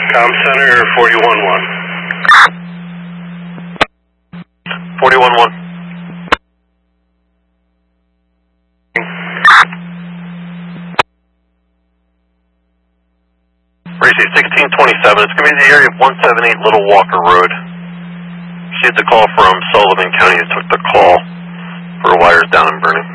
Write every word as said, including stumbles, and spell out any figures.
Com Center forty-one one. forty-one one. Receive sixteen twenty-seven. It's going to be the area of one seventy-eight Little Walker Road. Received the call from Sullivan County. It took the call for wires down and burning.